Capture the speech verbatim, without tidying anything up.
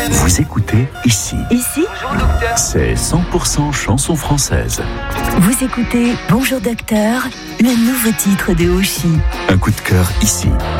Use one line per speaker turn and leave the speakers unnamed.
Vous écoutez ici.
Ici,
C'est cent pour cent chanson française.
vous écoutez Bonjour Docteur, le nouveau titre de Oshi.
Un coup de cœur ici.